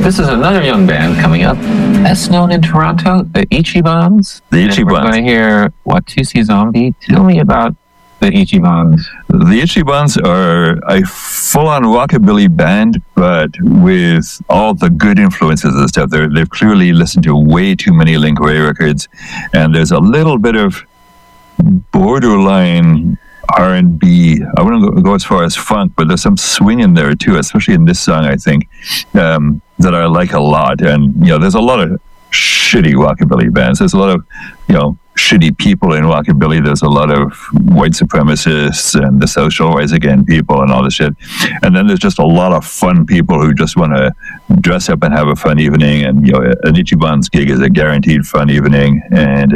This is another young band coming up, best known in Toronto, the Ichibans. The And we're Ichibans. going to hear Watusi Zombie. Tell me about the Ichibans. The Ichibans are a full-on rockabilly band, but with all the good influences and stuff. They've clearly listened to way too many Link Wray records, and there's a little bit of borderline R&B. I wouldn't go as far as funk, but there's some swing in there too, especially in this song, I think, that I like a lot. And, there's a lot of shitty rockabilly bands. There's a lot of, shitty people in rockabilly. There's a lot of white supremacists and the social rise again people and all this shit. And then there's just a lot of fun people who just want to dress up and have a fun evening. And, an Ichiban's gig is a guaranteed fun evening. And,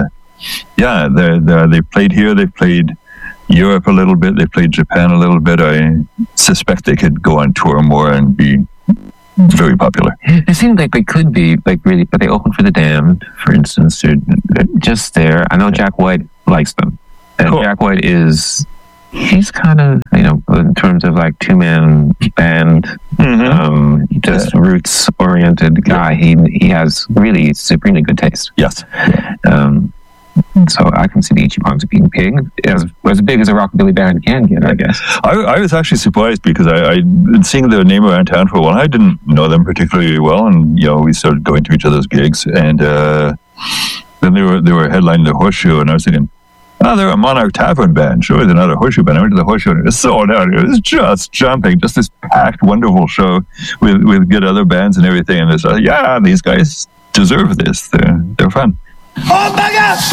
they played here. They played Europe a little bit. They played Japan a little bit. I suspect they could go on tour more and be very popular. It seemed like they could be really, but they opened for The Damned, for instance. They're just there. I know Jack White likes them. And Cool. Jack White he's kind of, in terms of two-man band, just roots-oriented guy. He has really supremely good taste. Yes. So I can see the Ichibans being big, as big as a rockabilly band can get, I guess. I was actually surprised because I'd been seeing their name around town for a while. I didn't know them particularly well, and we started going to each other's gigs, and then they were headlining the Horseshoe, and I was thinking, they're a Monarch Tavern band. Sure, they're not a Horseshoe band. I went to the Horseshoe, and it was sold out. It was just jumping, just this packed, wonderful show with good other bands and everything. And it's these guys deserve this. They're fun. Oh my God!